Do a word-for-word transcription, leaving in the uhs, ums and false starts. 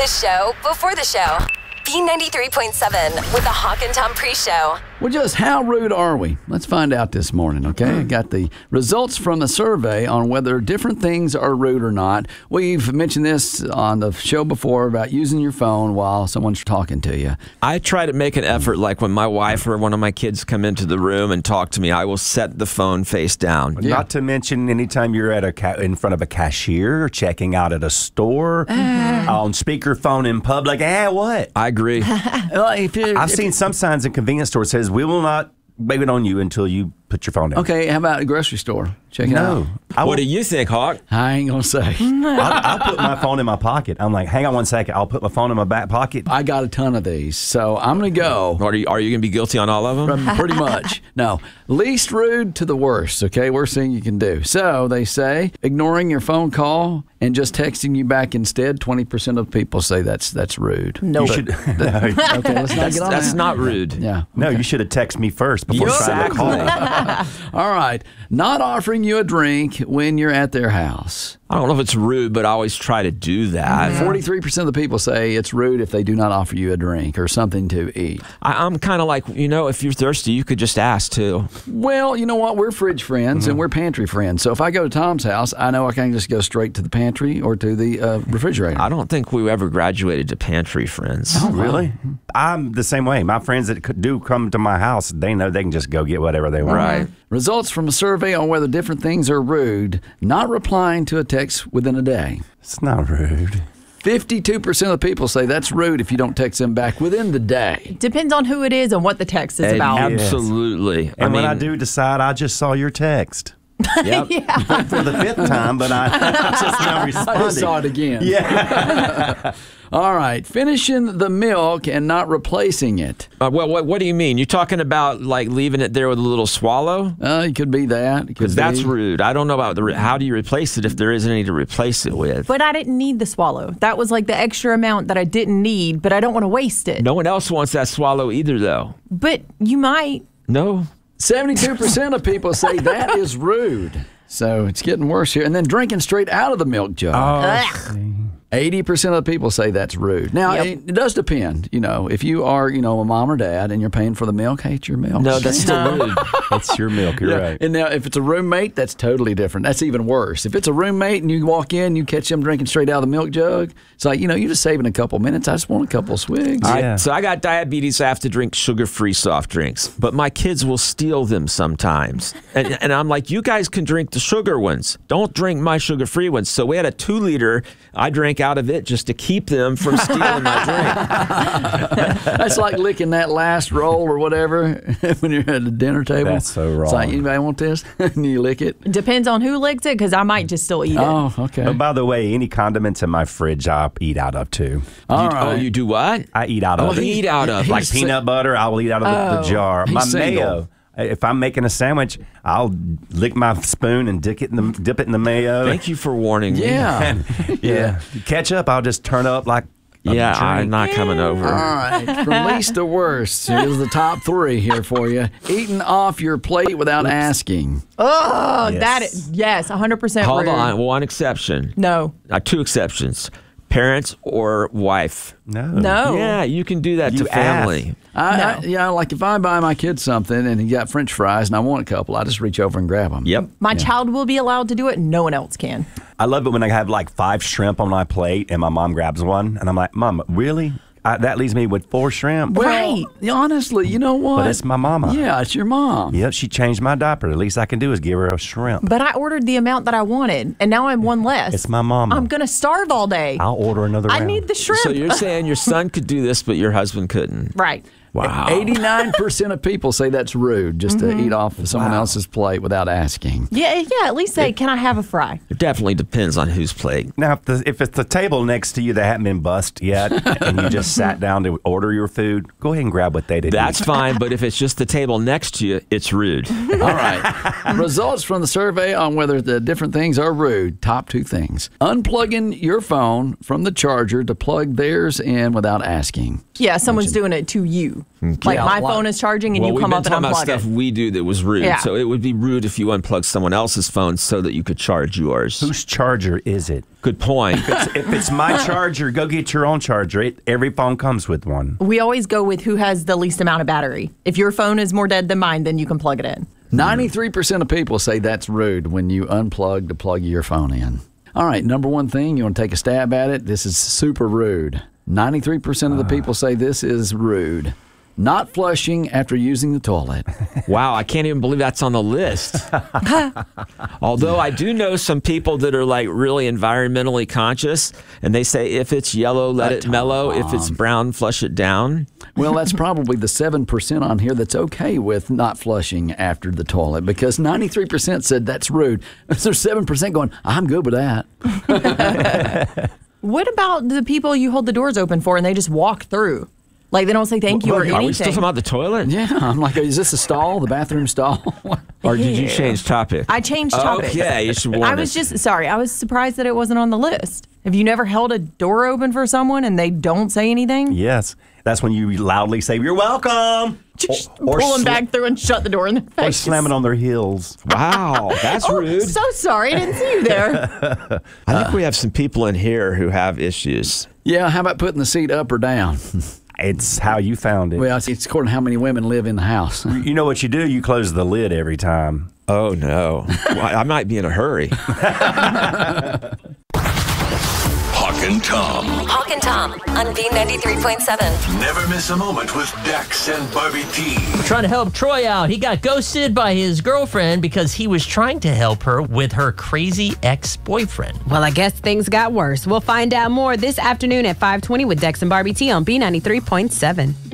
The show before the show. B ninety-three point seven with the Hawk and Tom pre-show. Well, just how rude are we? Let's find out this morning, okay? I got the results from the survey on whether different things are rude or not. We've mentioned this on the show before about using your phone while someone's talking to you. I try to make an effort, like when my wife or one of my kids come into the room and talk to me, I will set the phone face down. Yeah. Not to mention anytime you're at a ca- in front of a cashier, checking out at a store, uh. on speakerphone in public. Eh, what? I agree. Well, if you, I've if seen you, some signs in convenience stores says we will not wait on you until you put your phone down. Okay, how about a grocery store? Check it no. out. What do you think, Hawk? I ain't going to say. I'll, I'll put my phone in my pocket. I'm like, hang on one second. I'll put my phone in my back pocket. I got a ton of these, so I'm going to go. Are you, are you going to be guilty on all of them? Pretty much. No. Least rude to the worst, okay? Worst thing you can do. So they say ignoring your phone call and just texting you back instead, twenty percent of people say that's that's rude. No. You should, no. Okay, let's not That's, get on that's that. not rude. Yeah. No, you should have texted me first before trying to call. All right. Not offering you a drink when you're at their house. I don't know if it's rude, but I always try to do that. forty-three percent of the people say it's rude if they do not offer you a drink or something to eat. I, I'm kind of like, you know, if you're thirsty, you could just ask too. Well, you know what? We're fridge friends and we're pantry friends. So if I go to Tom's house, I know I can just go straight to the pantry or to the uh, refrigerator. I don't think we ever graduated to pantry friends. Oh, Really? I'm the same way. My friends that c- do come to my house, they know they can just go get whatever they want. Right. Results from a survey on whether different things are rude. Not replying to a text within a day. It's not rude. fifty-two percent of the people say that's rude if you don't text them back within the day. Depends on who it is and what the text is And about. Absolutely. And I when I mean, do decide, I just saw your text. Yep. Yeah. For the fifth time, but I just now responded. I just saw it again. Yeah. All right. Finishing the milk and not replacing it. Uh, well, what, what do you mean? You're talking about like leaving it there with a little swallow? Uh, it could be that. It could Because that's be. rude. I don't know about the. Re- how do you replace it if there isn't any to replace it with? But I didn't need the swallow. That was like the extra amount that I didn't need, but I don't want to waste it. No one else wants that swallow either, though. But you might. No. seventy-two percent of people say that is rude. So it's getting worse here. And then drinking straight out of the milk jug. Ugh. eighty percent of the people say that's rude. Now, Yep. it, it does depend. You know, if you are, you know, a mom or dad and you're paying for the milk, hey, it's your milk. No, that's still rude. That's your milk. You're Yeah. right. And now, if it's a roommate, that's totally different. That's even worse. If it's a roommate and you walk in, you catch them drinking straight out of the milk jug, it's like, you know, you're just saving a couple minutes. I just want a couple of swigs. All right, Yeah. so I got diabetes. I have to drink sugar-free soft drinks, but my kids will steal them sometimes. And, and I'm like, you guys can drink the sugar ones. Don't drink my sugar-free ones. So we had a two-liter. I drank out of it just to keep them from stealing my drink. That's like licking that last roll or whatever when you're at the dinner table. That's so It's like, wrong. anybody want this? And you lick it. Depends on who licks it, because I might just still eat it. Oh, okay. But by the way, any condiments in my fridge, I eat out of too. All You- right. Oh, you do what? I eat out Oh, of he eat out of. like he's- peanut butter. I will eat out of the, the Oh. jar. He's My single. mayo. If I'm making a sandwich, I'll lick my spoon and dip it in the dip it in the mayo. Thank you for warning me. Yeah. And, yeah. Ketchup, I'll just turn up like. a Yeah, I'm drink. not coming over. All right. From least to worst, here's the top three here for you. Eating off your plate without asking. Oh, Yes. that is, yes, one hundred percent Hold rude. on, one exception. No. Uh, two exceptions. Parents or wife. No. No. Yeah, you can do that You to family. I, No. I, yeah, like if I buy my kid something and he got French fries and I want a couple, I just reach over and grab them. Yep. My child will be allowed to do it. No one else can. I love it when I have like five shrimp on my plate and my mom grabs one and I'm like, Mom, really? I, that leaves me with four shrimp. Well, Right. honestly, you know what? But it's my mama. Yeah, it's your mom. Yep, she changed my diaper. The least I can do is give her a shrimp. But I ordered the amount that I wanted, and now I'm one less. It's my mama. I'm going to starve all day. I'll order another I round. need the shrimp. So you're saying your son could do this, but your husband couldn't? Right. Wow. eighty-nine percent of people say that's rude just to eat off of someone else's plate without asking. Yeah, yeah. At least say, can I have a fry? It definitely depends on whose plate. Now, if, the, if it's the table next to you that hasn't been bussed yet and you just sat down to order your food, go ahead and grab what they did. That's fine, but if it's just the table next to you, it's rude. All right. Results from the survey on whether the different things are rude. Top two things. Unplugging your phone from the charger to plug theirs in without asking. Yeah, someone's doing it to you. rude. Like Yeah, my like- phone is charging and well, you we've come been up and talking about unplug stuff it. we do that was rude. Yeah. So it would be rude if you unplugged someone else's phone so that you could charge yours. Whose charger is it? Good point. If it's my charger, go get your own charger. It, every phone comes with one. We always go with who has the least amount of battery. If your phone is more dead than mine, then you can plug it in. ninety-three percent of people say that's rude when you unplug to plug your phone in. All right, number one thing, you want to take a stab at it? This is super rude. ninety-three percent of the people say this is rude. Not flushing after using the toilet. Wow, I can't even believe that's on the list. Although I do know some people that are like really environmentally conscious, and they say if it's yellow, let it mellow. If it's brown, flush it down. Well, that's probably the seven percent on here that's okay with not flushing after the toilet because ninety-three percent said that's rude. There's seven percent going, I'm good with that. What about the people you hold the doors open for and they just walk through? Like they don't say thank you or Are anything. we still talking about the toilet? Yeah, I'm like, is this a stall, the bathroom stall? Or did you change topic? I changed topics. Okay, you should warn I was us. just sorry. I was surprised that it wasn't on the list. Have you never held a door open for someone and they don't say anything? Yes. That's when you loudly say, "You're welcome." Just Or- or pull them sla- back through and shut the door in their face. Or slam it on their heels. Wow, that's Oh, rude. so sorry. I didn't see you there. I think we have some people in here who have issues. Yeah, how about putting the seat up or down? It's how you found it. Well, it's it's according to how many women live in the house. You know what you do? You close the lid every time. Oh, no. Well, I might be in a hurry. Hawk and Tom. Hawk and Tom on B ninety-three point seven. Never miss a moment with Dex and Barbie T. Trying to help Troy out. He got ghosted by his girlfriend because he was trying to help her with her crazy ex-boyfriend. Well, I guess things got worse. We'll find out more this afternoon at five twenty with Dex and Barbie T on B ninety-three point seven.